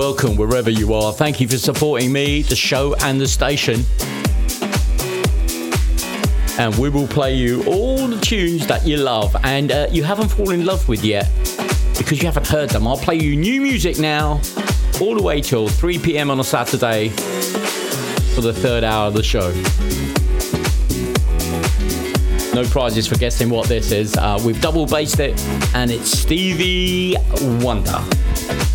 Welcome wherever you are. Thank you for supporting me, the show and the station. And we will play you all the tunes that you love and you haven't fallen in love with yet because you haven't heard them. I'll play you new music now all the way till 3 p.m. on a Saturday for the third hour of the show. No prizes for guessing what this is. We've double bassed it and it's Stevie Wonder.